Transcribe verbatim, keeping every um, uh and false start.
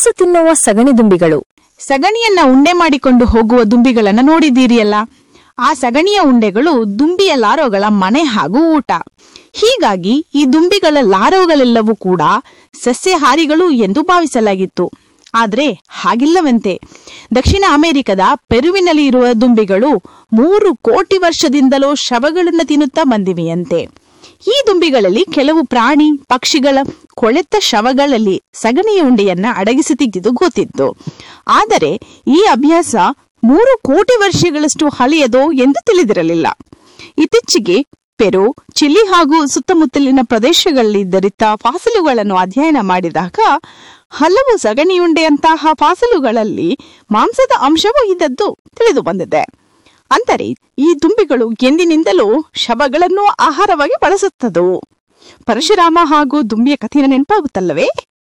ಮಾಂಸ ತಿನ್ನುವ ಸಗಣಿ ದುಂಬಿಗಳು. ಸಗಣಿಯನ್ನ ಉಂಡೆ ಮಾಡಿಕೊಂಡು ಹೋಗುವ ದುಂಬಿಗಳನ್ನ ನೋಡಿದ್ದೀರಿಯಲ್ಲ, ಆ ಸಗಣಿಯ ಉಂಡೆಗಳು ದುಂಬಿಯ ಲಾರೋಗಳ ಮನೆ ಹಾಗೂ ಊಟ. ಹೀಗಾಗಿ ಈ ದುಂಬಿಗಳ ಲಾರೋಗಳೆಲ್ಲವೂ ಕೂಡ ಸಸ್ಯಹಾರಿಗಳು ಎಂದು ಭಾವಿಸಲಾಗಿತ್ತು. ಆದ್ರೆ ಹಾಗಿಲ್ಲವಂತೆ. ದಕ್ಷಿಣ ಅಮೆರಿಕದ ಪೆರುವಿನಲ್ಲಿ ಇರುವ ದುಂಬಿಗಳು ಮೂರು ಕೋಟಿ ವರ್ಷದಿಂದಲೂ ಶವಗಳನ್ನು ತಿನ್ನುತ್ತಾ ಬಂದಿವೆಯಂತೆ. ಈ ದುಂಬಿಗಳಲ್ಲಿ ಕೆಲವು ಪ್ರಾಣಿ ಪಕ್ಷಿಗಳ ಕೊಳೆತ ಶವಗಳಲ್ಲಿ ಸಗಣಿಯ ಉಂಡೆಯನ್ನ ಅಡಗಿಸಿ ತೆಗೆದು ಗೊತ್ತಿತ್ತು. ಆದರೆ ಈ ಅಭ್ಯಾಸ ಮೂರು ಕೋಟಿ ವರ್ಷಗಳಷ್ಟು ಹಳೆಯದೋ ಎಂದು ತಿಳಿದಿರಲಿಲ್ಲ. ಇತ್ತೀಚೆಗೆ ಪೆರು, ಚಿಲಿ ಹಾಗೂ ಸುತ್ತಮುತ್ತಲಿನ ಪ್ರದೇಶಗಳಲ್ಲಿ ದೊರೆತ ಫಾಸಲುಗಳನ್ನು ಅಧ್ಯಯನ ಮಾಡಿದಾಗ ಹಲವು ಸಗಣಿಯುಂಡೆಯಂತಹ ಫಾಸಲುಗಳಲ್ಲಿ ಮಾಂಸದ ಅಂಶವೂ ಇದ್ದದ್ದು ತಿಳಿದು ಬಂದಿದೆ. ಅಂದರೆ ಈ ದುಂಬಿಗಳು ಎಂದಿನಿಂದಲೂ ಶವಗಳನ್ನು ಆಹಾರವಾಗಿ ಬಳಸುತ್ತದವು. ಪರಶುರಾಮ ಹಾಗೂ ದುಂಬಿಯ ಕಥೆಯ ನೆನಪಾಗುತ್ತಲ್ಲವೇ?